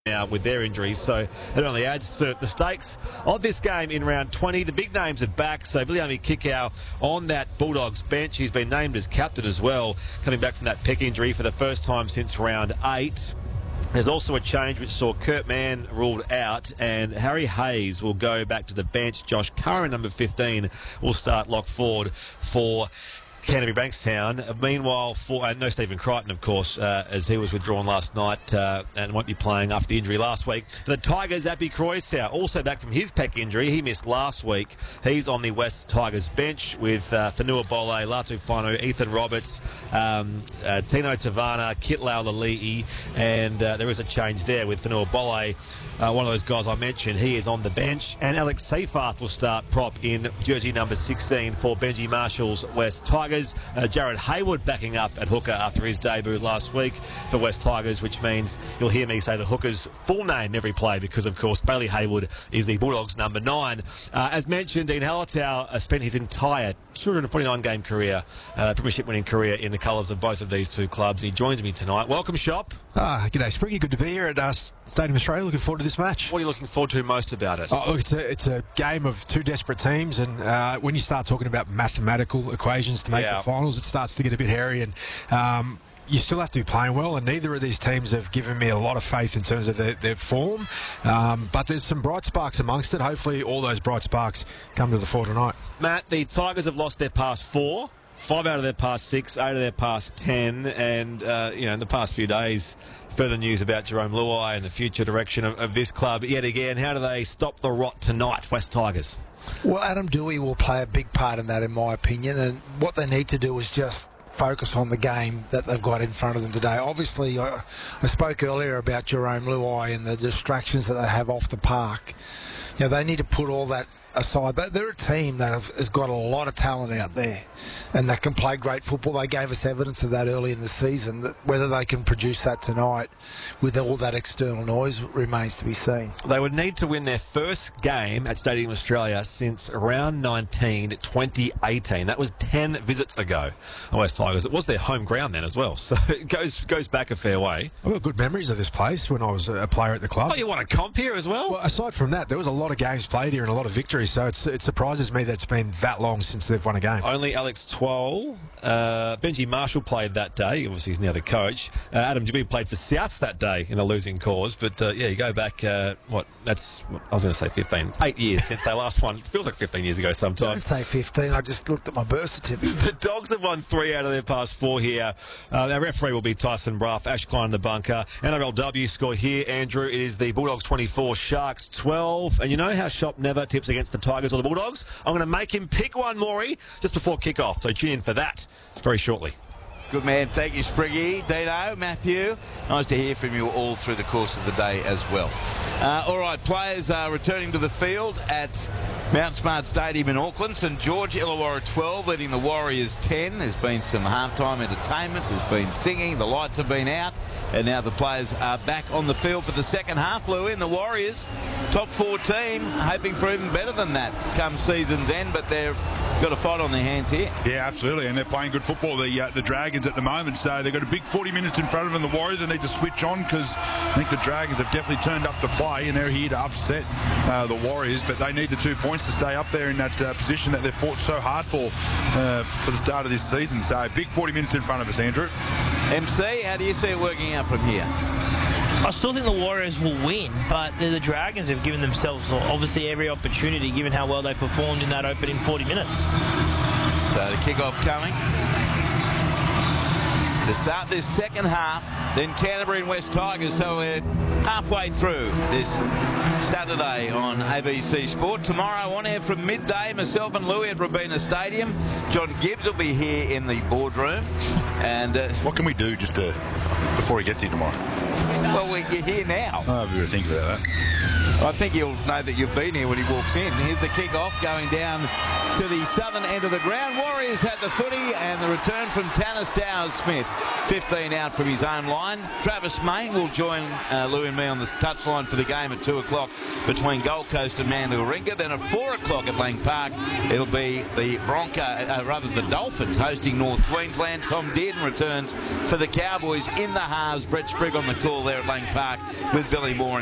now with their injuries, so it only adds to the stakes of this game in round 20. The big names are back, so Viliami Kikau on that Bulldogs bench. He's been named as captain as well, coming back from that pec injury for the first time since round 8. There's also a change which saw Kurt Mann ruled out, and Harry Hayes will go back to the bench. Josh Curran, number 15, will start lock forward for Canterbury Bankstown. Meanwhile, no Stephen Crichton, of course, as he was withdrawn last night and won't be playing after the injury last week. The Tigers, Api Kreuzer, also back from his pec injury. He missed last week. He's on the West Tigers bench with Fanua Bole, Latu Whanu, Ethan Roberts, Tino Tavana, Kitlau Lali'i, and there is a change there with Fanua Bole. One of those guys I mentioned, he is on the bench. And Alex Seyfarth will start prop in jersey number 16 for Benji Marshall's West Tigers. Jared Hayward backing up at hooker after his debut last week for West Tigers, which means you'll hear me say the hooker's full name every play because, of course, Bailey Hayward is the Bulldogs' number 9. As mentioned, Dean Halatau spent his entire 249-game career, premiership winning career, in the colours of both of these two clubs. He joins me tonight. Welcome, Shop. G'day, Spriggy. Good to be here at Stadium Australia. Looking forward to this match. What are you looking forward to most about it? It's a game of two desperate teams, and when you start talking about mathematical equations to make the finals, it starts to get a bit hairy, and you still have to be playing well, and neither of these teams have given me a lot of faith in terms of their form, but there's some bright sparks amongst it. Hopefully all those bright sparks come to the fore tonight. Matt, the Tigers have lost their past 4, 5 out of their past 6, 8 of their past 10, and in the past few days, further news about Jerome Luai and the future direction of this club yet again. How do they stop the rot tonight, West Tigers? Well, Adam Doueihi will play a big part in that, in my opinion, and what they need to do is just focus on the game that they've got in front of them today. Obviously, I spoke earlier about Jerome Luai and the distractions that they have off the park. They need to put all that aside. They're a team that has got a lot of talent out there and that can play great football. They gave us evidence of that early in the season. That whether they can produce that tonight with all that external noise remains to be seen. They would need to win their first game at Stadium Australia since round 19, 2018. That was 10 visits ago, West Tigers. It was their home ground then as well, so it goes back a fair way. I've got good memories of this place when I was a player at the club. Oh, you want a comp here as well? Well, aside from that, there was a lot of games played here and a lot of victories, so it surprises me that it's been that long since they've won a game. Only Alex Twal, Benji Marshall played that day. Obviously, he's now the coach. Adam Doueihi played for Souths that day in a losing cause. But, you go back, I was going to say 15. 8 years since they last won. It feels like 15 years ago sometimes. Don't say 15. I just looked at my birth certificate. The Dogs have won 3 out of their past 4 here. Our referee will be Tyson Bruff. Ash Klein in the bunker. NRLW score here, Andrew. It is the Bulldogs 24, Sharks 12. And you know how Shop never tips against the Tigers or the Bulldogs? I'm going to make him pick one, Maury, just before kick-off. So tune in for that very shortly. Good man. Thank you, Spriggy. Dino, Matthew, nice to hear from you all through the course of the day as well. All right, players are returning to the field at Mount Smart Stadium in Auckland. St George Illawarra 12 leading the Warriors 10. There's been some halftime entertainment. There's been singing. The lights have been out. And now the players are back on the field for the second half, Louie. And the Warriors, top 4 team, hoping for even better than that come season's end. But they've got a fight on their hands here. Yeah, absolutely. And they're playing good football, the Dragons, at the moment. So they've got a big 40 minutes in front of them. The Warriors need to switch on because I think the Dragons have definitely turned up to play and they're here to upset the Warriors. But they need the 2 points to stay up there in that position that they've fought so hard for the start of this season. So big 40 minutes in front of us, Andrew. MC, how do you see it working out from here? I still think the Warriors will win, but the Dragons have given themselves obviously every opportunity given how well they performed in that opening 40 minutes. So the kick-off coming to start this second half. Then Canterbury and West Tigers. So we're halfway through this Saturday on ABC Sport. Tomorrow on air from midday, myself and Louie at Robina Stadium. John Gibbs will be here in the boardroom. And what can we do just before he gets here tomorrow? Well, you're here now. Oh, we were thinking about that. I think he'll know that you've been here when he walks in. Here's the kick-off going down to the southern end of the ground. Warriors have the footy and the return from Tanner Stowers-Smith. 15 out from his own line. Travis Main will join Lou and me on the touchline for the game at 2 o'clock between Gold Coast and Mandurringa. Then at 4 o'clock at Lang Park, it'll be the the Dolphins hosting North Queensland. Tom Dearden returns for the Cowboys in the halves. Brett Sprigg on the call there at Lang Park with Billy Moore.